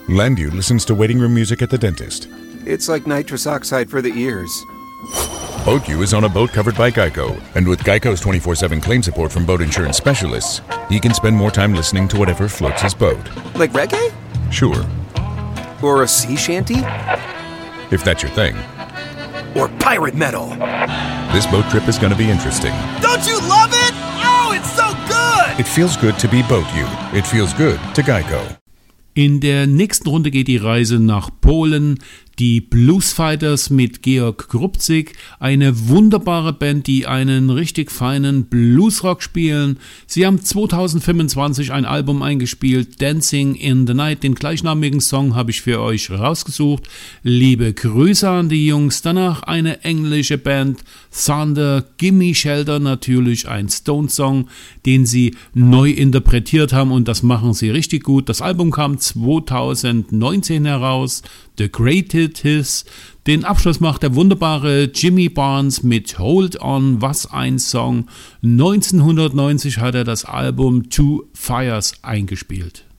Landu listens to waiting room music at the dentist. It's like nitrous oxide for the ears. Boatyou is on a boat covered by Geico, and with Geico's 24/7 claim support from boat insurance specialists, he can spend more time listening to whatever floats his boat. Like reggae? Sure. Or a sea shanty? If that's your thing. Or pirate metal? This boat trip is going to be interesting. Don't you love it? Oh, it's so good! It feels good to be Boatyou. It feels good to Geico. In der nächsten Runde geht die Reise nach Polen. Die Bluesfighters mit Georg Grubzig, eine wunderbare Band, die einen richtig feinen Bluesrock spielen. Sie haben 2025 ein Album eingespielt, Dancing in the Night, den gleichnamigen Song habe ich für euch rausgesucht. Liebe Grüße an die Jungs. Danach eine englische Band, Thunder, Gimme Shelter, natürlich ein Stone-Song, den sie neu interpretiert haben und das machen sie richtig gut. Das Album kam 2019 heraus, The Greatest Hits. Den Abschluss macht der wunderbare Jimmy Barnes mit Hold On, was ein Song. 1990 hat er das Album Two Fires eingespielt.